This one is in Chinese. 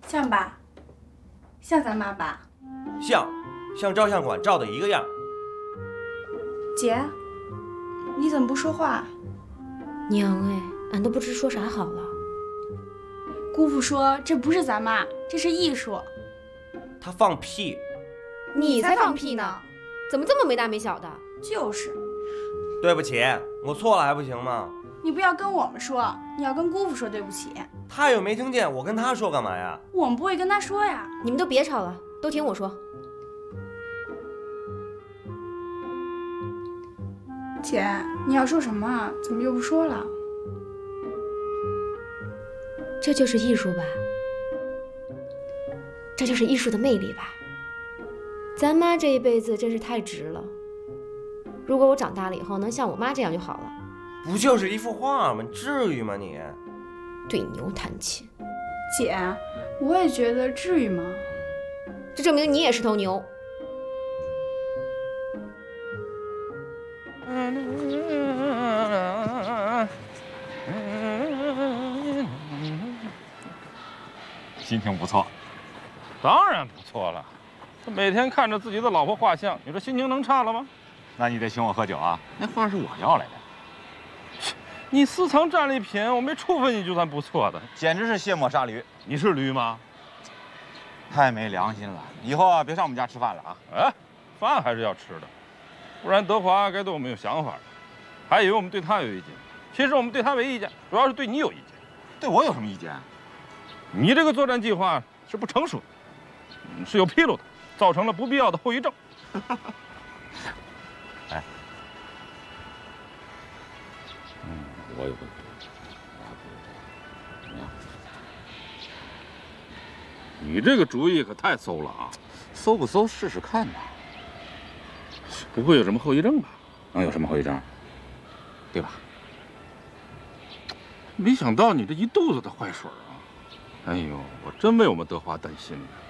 像吧？像咱妈吧？ 像照相馆照的一个样。 姐，你怎么不说话？ 娘哎，俺都不知说啥好了。 姑父说这不是咱妈，这是艺术。 他放屁！ 你才放屁呢！怎么这么没大没小的？ 就是。 对不起，我错了还不行吗？ 你不要跟我们说，你要跟姑父说对不起。 他又没听见，我跟他说干嘛呀？ 我们不会跟他说呀。 你们都别吵了，都听我说。 姐，你要说什么？怎么又不说了？ 这就是艺术吧？这就是艺术的魅力吧？咱妈这一辈子真是太值了。如果我长大了以后能像我妈这样就好了。 不就是一幅画吗？至于吗你？ 对牛弹琴。 姐，我也觉得至于吗？ 这证明你也是头牛。 心情不错，当然不错了。每天看着自己的老婆画像，你说心情能差了吗？那你得请我喝酒啊！那画是我要来的。你私藏战利品，我没处分你就算不错的。 简直是卸磨杀驴！ 你是驴吗？ 太没良心了！以后啊，别上我们家吃饭了啊！ 哎，饭还是要吃的，不然德华该对我们有想法了，还以为我们对他有意见。其实我们对他没意见，主要是对你有意见。 对我有什么意见？ 你这个作战计划是不成熟的，是有纰漏的，造成了不必要的后遗症。 哎，我有个，怎么样？ 你这个主意可太馊了啊！ 馊不馊，试试看吧。 不会有什么后遗症吧？ 能有什么后遗症？对吧？ 没想到你这一肚子的坏水啊！哎呦，我真为我们德华担心了。